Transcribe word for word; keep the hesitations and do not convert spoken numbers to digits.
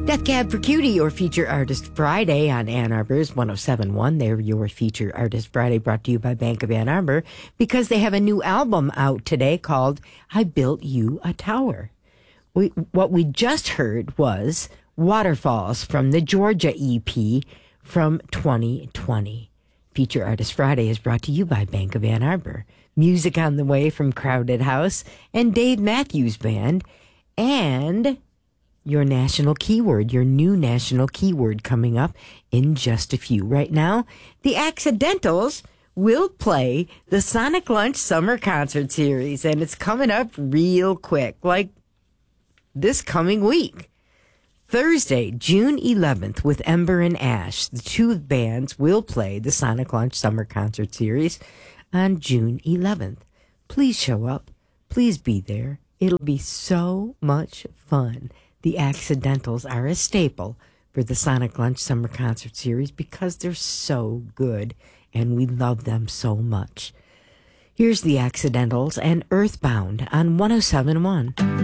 Death Cab for Cutie, your feature artist Friday on Ann Arbor's one oh seven point one. They're your feature artist Friday, brought to you by Bank of Ann Arbor, because they have a new album out today called I Built You a Tower. We, what we just heard was Waterfalls from the Georgia E P from twenty twenty. Feature Artist Friday is brought to you by Bank of Ann Arbor. Music on the way from Crowded House and Dave Matthews Band, and your national keyword, your new national keyword coming up in just a few. Right now, the Accidentals will play the Sonic Lunch Summer Concert Series, and it's coming up real quick, like this coming week. Thursday, June eleventh, with Ember and Ash, the two bands will play the Sonic Lunch Summer Concert Series on June eleventh. Please show up. Please be there. It'll be so much fun. The Accidentals are a staple for the Sonic Lunch Summer Concert Series because they're so good and we love them so much. Here's the Accidentals and Earthbound on one oh seven point one.